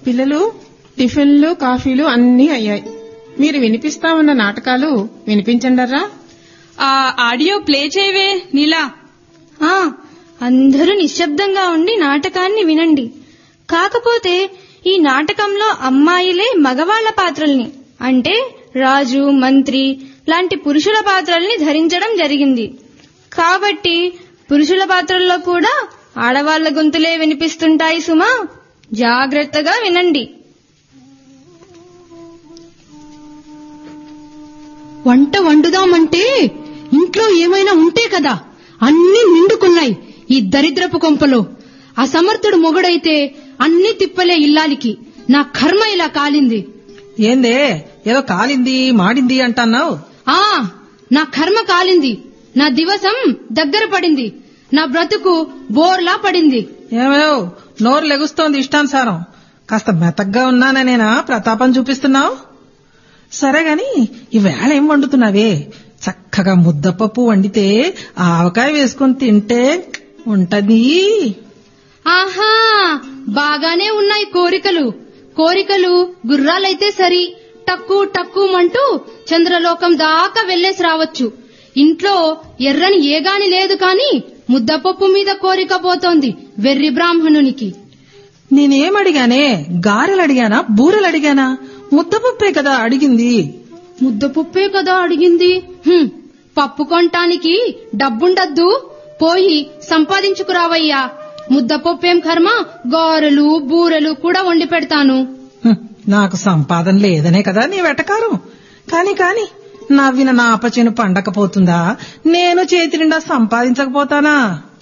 పిల్లలు టిఫిన్లు కాఫీలు అన్నీ అయ్యాయి. మీరు వినిపిస్తామన్న నాటకాలు వినిపించండర్రా. ఆ ఆడియో ప్లే చేయవే నీలా. అందరూ నిశ్శబ్దంగా ఉండి నాటకాన్ని వినండి. కాకపోతే ఈ నాటకంలో అమ్మాయిలే మగవాళ్ల పాత్రల్ని అంటే రాజు, మంత్రి లాంటి పురుషుల పాత్రల్ని ధరించడం జరిగింది. కాబట్టి పురుషుల పాత్రల్లో కూడా ఆడవాళ్ల గొంతులే వినిపిస్తుంటాయి సుమా. జాగ్రత్తగా వినండి. వంట వండుదామంటే ఇంట్లో ఏమైనా ఉంటే కదా, అన్నీ నిండుకున్నాయి ఈ దరిద్రపు కొంపలో. అసమర్థుడు మొగుడైతే అన్ని తిప్పలే ఇల్లాలికి. నా కర్మ ఇలా కాలింది. ఏందే ఏదో కాలింది మాడింది అంటున్నావు? నా కర్మ కాలింది. నా దివసం దగ్గర పడింది. నా బ్రతుకు బోర్లా పడింది. ఏమేవ్ నోరు లెగుస్తోంది ఇష్టానుసారం. కాస్త మెతగ్గా ఉన్నాననేనా ప్రతాపం చూపిస్తున్నావు? సరేగాని ఈవేళ ఏం వండుతున్నావే? చక్కగా ముద్దపప్పు వండితే ఆవకాయ వేసుకుని తింటే ఉంటది. ఆహా, బాగానే ఉన్నాయి కోరికలు గుర్రాలైతే సరి టక్కు టక్కుమంటూ చంద్రలోకం దాకా వెళ్లేసి రావచ్చు. ఇంట్లో ఎర్రని ఏగాని లేదు కాని ముద్దపప్పు మీద కోరిక పోతోంది వెర్రి బ్రాహ్మణునికి. నేనేమడిగానే? గారెలు అడిగానా, బూరెలు అడిగానా? ముద్దపప్పే కదా అడిగింది. ముద్దపప్పే కదా అడిగింది. పప్పు కొనటానికి డబ్బుండద్దు, పోయి సంపాదించుకురావయ్యా. ముద్దపప్పేం కర్మ, గారెలు బూరెలు కూడా వండి పెడతాను. నాకు సంపాదన లేదనే కదా నీ వెటకారం. కాని నవ్విన నా అపచేను పండకపోతుందా? నేను చేతి నిండా సంపాదించకపోతానా?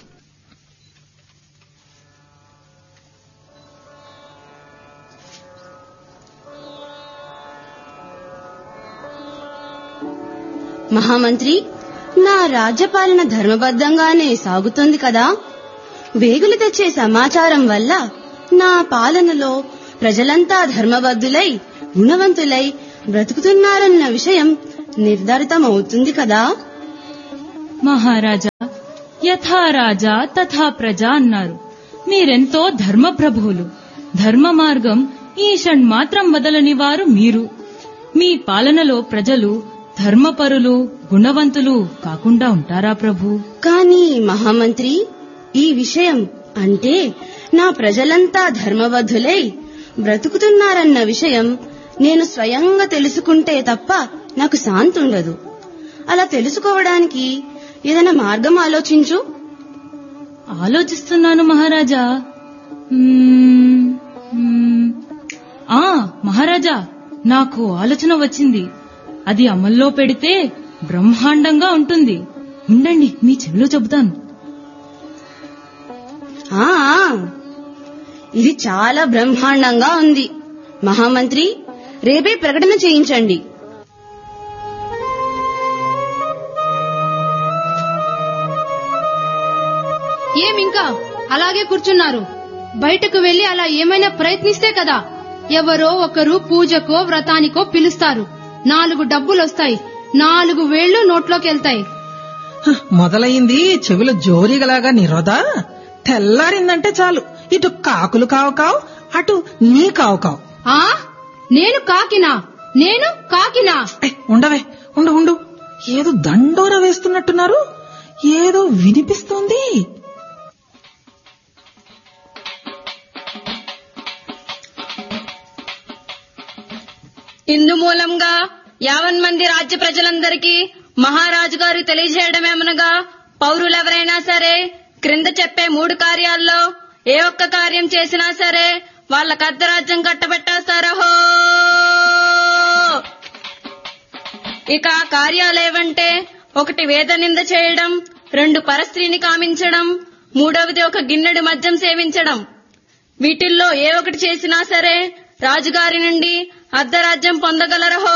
మహామంత్రి, నా రాజ్యపాలన ధర్మబద్ధంగానే సాగుతోంది కదా. వేగులు తెచ్చే సమాచారం వల్ల నా పాలనలో ప్రజలంతా ధర్మబద్ధులై గుణవంతులై బ్రతుకుతున్నారన్న విషయం నిర్ధారితమవుతుంది కదా. మహారాజా, యథా రాజా తథా ప్రజ అన్నారు. మీరెంతో ధర్మప్రభువులు. ధర్మ మార్గం ఈ షణ్మాత్రం వదలని వారు మీరు. మీ పాలనలో ప్రజలు ధర్మపరులు గుణవంతులు కాకుండా ఉంటారా ప్రభు? కానీ మహామంత్రి, ఈ విషయం అంటే నా ప్రజలంతా ధర్మబద్ధులై బ్రతుకుతున్నారన్న విషయం నేను స్వయంగా తెలుసుకుంటే తప్ప నాకు శాంతి ఉండదు. అలా తెలుసుకోవడానికి ఏదైనా మార్గం ఆలోచించు. ఆలోచిస్తున్నాను మహారాజా. మహారాజా, నాకు ఆలోచన వచ్చింది. అది అమల్లో పెడితే బ్రహ్మాండంగా ఉంటుంది. ఉండండి, మీ చెవిలో చెబుతాను. ఇది చాలా బ్రహ్మాండంగా ఉంది. మహామంత్రి, రేపే ప్రకటన చేయించండి. ఏమింకా అలాగే కూర్చున్నారు? బయటకు వెళ్లి అలా ఏమైనా ప్రయత్నిస్తే కదా. ఎవరో ఒకరు పూజకో వ్రతానికో పిలుస్తారు. 4 డబ్బులొస్తాయి, 4 వేళ్లు నోట్లోకెళ్తాయి. మొదలయింది చెవిలో జోరీగలాగా నిరోధా. తెల్లారిందంటే చాలు, ఇటు కాకులు కావు కావు, అటు నీ కావు కావు. నేను కాకినా? ఉండవే, ఉండు. ఏదో దండోర వేస్తున్నట్టున్నారు. ఏదో వినిపిస్తోంది. ఇందు మూలంగా 50 మంది రాజ్య ప్రజలందరికీ మహారాజు గారు తెలియజేయడమేమనగా, పౌరులెవరైనా సరే క్రింద చెప్పే 3 కార్యాల్లో ఏ ఒక్క కార్యం చేసినా సరే వాళ్ళకి అర్ధరాజ్యం కట్టబెట్టేస్తారహో. ఇక ఆ కార్యాలేవంటే, 1 వేద నింద చేయడం, 2 పరస్త్రీని కామించడం, 3వది ఒక గిన్నెడు మద్యం సేవించడం. వీటిల్లో ఏ ఒకటి చేసినా సరే రాజుగారి నుండి అర్ధరాజ్యం పొందగలరహో.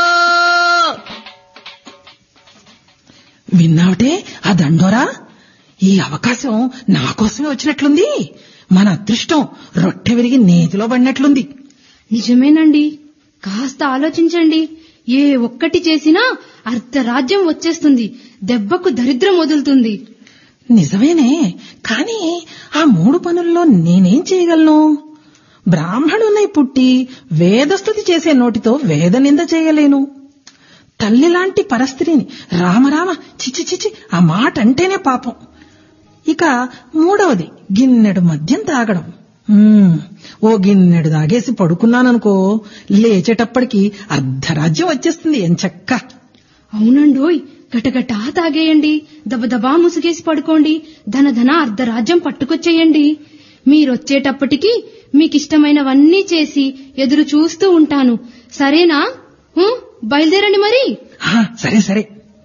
విన్నావటే ఆ దండోరా? ఈ అవకాశం నా కోసమే వచ్చినట్లుంది. మన అదృష్టం రొట్టె విరిగి నేతిలో పడినట్లుంది. నిజమేనండి. కాస్త ఆలోచించండి. ఏ ఒక్కటి చేసినా అర్ధరాజ్యం వచ్చేస్తుంది. దెబ్బకు దరిద్రం వదులుతుంది. నిజమేనే, కానీ ఆ 3 పనుల్లో నేనేం చేయగలను? బ్రాహ్మణునై పుట్టి వేదస్తుతి చేసే నోటితో వేద నింద చేయలేను. తల్లిలాంటి పరస్త్రీని రామరామ చిచి చిచి ఆ మాట అంటేనే పాపం. ఇక మూడవది గిన్నెడు మద్యం తాగడం. ఓ గిన్నెడు తాగేసి పడుకున్నాననుకో, లేచేటప్పటికి అర్ధరాజ్యం వచ్చేస్తుంది ఎంచక్క. అవునండోయ్, గటగటా తాగేయండి, దబదబా ముసుగేసి పడుకోండి, ధనధన అర్ధరాజ్యం పట్టుకొచ్చేయండి. మీరొచ్చేటప్పటికి మీకిష్టమైనవన్నీ చేసి ఎదురు చూస్తూ ఉంటాను. సరేనా? బయలుదేరండి మరి. సరే సరే.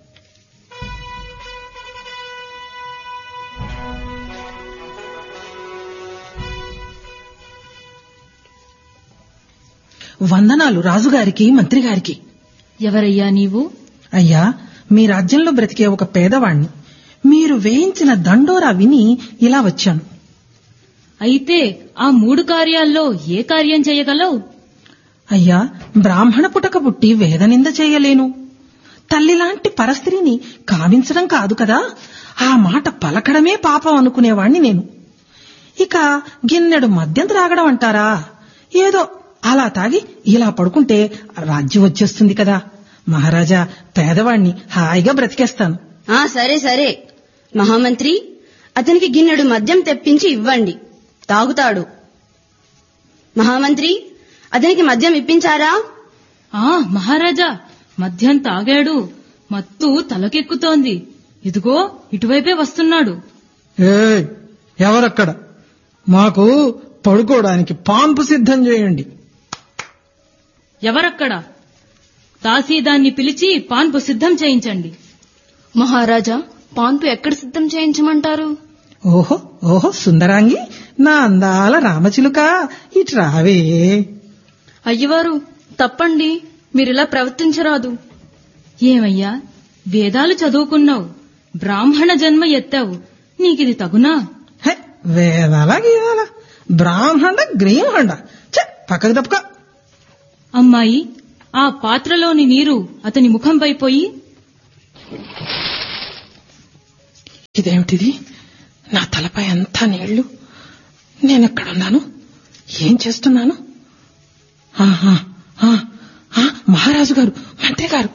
వందనాలు రాజుగారికి, మంత్రిగారికి. ఎవరయ్యా నీవు? అయ్యా, మీ రాజ్యంలో బ్రతికే ఒక పేదవాణ్ణి. మీరు వేయించిన దండోరా విని ఇలా వచ్చాను. అయితే ఆ 3 కార్యాల్లో ఏ కార్యం చేయగలవు? అయ్యా, బ్రాహ్మణ పుటక పుట్టి వేదనింద చేయలేను. తల్లిలాంటి పరస్త్రీని కావించడం కాదు కదా, ఆ మాట పలకడమే పాపం అనుకునేవాణ్ణి నేను. ఇక గిన్నెడు మద్యం త్రాగడం అంటారా? ఏదో అలా తాగి ఇలా పడుకుంటే రాజ్యం వచ్చేస్తుంది కదా. మహారాజా, పేదవాణ్ణి హాయిగా బ్రతికేస్తాను. సరే సరే మహామంత్రి, అతనికి గిన్నెడు మద్యం తెప్పించి ఇవ్వండి, తాగుతాడు. మహామంత్రి, అతనికి మద్యం ఇప్పించారా? మహారాజా, మద్యం తాగాడు, మత్తు తలకెక్కుతోంది. ఇదిగో ఇటువైపే వస్తున్నాడు. ఎవరక్కడ? మాకు పడుకోవడానికి పాంపు సిద్ధం చేయండి. ఎవరక్కడ? దాసీదాన్ని పిలిచి పాన్పు సిద్ధం చేయించండి. మహారాజా, పాన్పు ఎక్కడ సిద్ధం చేయించమంటారు? ఓహో ఓహో సుందరాంగి, నా అందాల రామచిలుక, ఇటు రావే. అయ్యవారు, తప్పండి, మీరిలా ప్రవర్తించరాదు. ఏమయ్యా, వేదాలు చదువుకున్నావు, బ్రాహ్మణ జన్మ ఎత్తావు, నీకిది తగునా? వేదాలా గీదాలా, బ్రాహ్మణ గ్రీంహండ, పక్కకు తప్పక. అమ్మాయి, ఆ పాత్రలోని నీరు అతని ముఖంపై పోయి. ఇదేమిటిది? నా తలపై అంతా నీళ్లు. నేనెక్కడున్నాను? ఏం చేస్తున్నాను? మహారాజు గారు, మంత్రి గారు,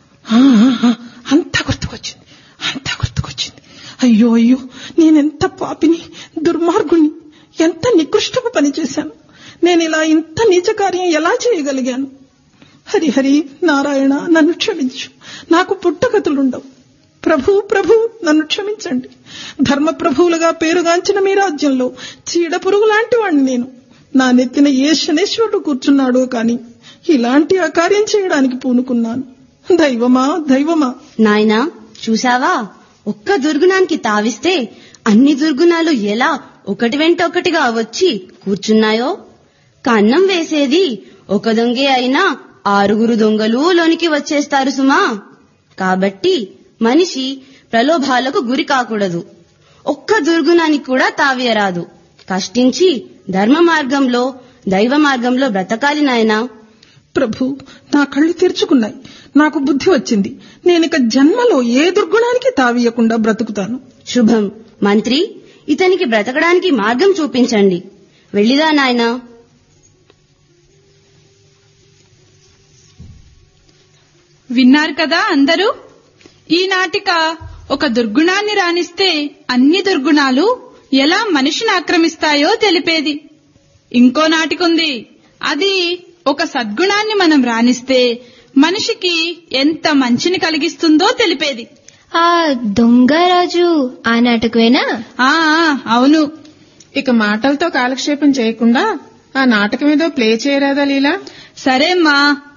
అంతా గుర్తుకొచ్చింది, అంతా గుర్తుకొచ్చింది. అయ్యో అయ్యో, నేనెంత పాపిని, దుర్మార్గుణ్ణి, ఎంత నికృష్టపు పని చేశాను. నేను ఇలా ఇంత నీచ కార్యం ఎలా చేయగలిగాను? హరిహరి నారాయణ, నన్ను క్షమించు. నాకు పుట్టగతులుండవు. ప్రభు ప్రభు, నన్ను క్షమించండి. ధర్మప్రభువులుగా పేరుగాంచిన మీ రాజ్యంలో చీడ పురుగు లాంటి వాణ్ణి నేను. నా నెత్తిన ఏ శనేశ్వరుడు కూర్చున్నాడో కాని ఇలాంటి అకార్యం చేయడానికి పూనుకున్నాను. దైవమా దైవమా. నాయనా, చూశావా, ఒక్క దుర్గుణానికి తావిస్తే అన్ని దుర్గుణాలు ఎలా ఒకటి వెంట ఒకటిగా వచ్చి కూర్చున్నాయో. కన్నం వేసేది ఒక దొంగే అయినా 6 దొంగలు లోనికి వచ్చేస్తారు సుమా. కాబట్టి మనిషి ప్రలోభాలకు గురి కాకూడదు. ఒక్క దుర్గుణానికి కూడా తావేయరాదు. కష్టించి ధర్మ మార్గంలో, దైవ మార్గంలో బ్రతకాలి నాయనా. ప్రభు, నా కళ్ళు తెరుచుకున్నాయి, నాకు బుద్ధి వచ్చింది. నేనిక జన్మలో ఏ దుర్గుణానికి తావీయకుండా బ్రతుకుతాను. శుభం. మంత్రి, ఇతనికి బ్రతకడానికి మార్గం చూపించండి. వెళ్ళిరా నాయనా. విన్నారు కదా అందరూ? ఈ నాటిక ఒక దుర్గుణాన్ని రాణిస్తే అన్ని దుర్గుణాలు ఎలా మనిషిని ఆక్రమిస్తాయో తెలిపేది. ఇంకో నాటికుంది, అది ఒక సద్గుణాన్ని మనం రాణిస్తే మనిషికి ఎంత మంచిని కలిగిస్తుందో తెలిపేది. ఆ దొంగరాజు ఆ నాటకమేనా? అవును. ఇక మాటలతో కాలక్షేపం చేయకుండా ఆ నాటకం ఏదో ప్లే చేయరాదా లీలా? సరేమ్మా,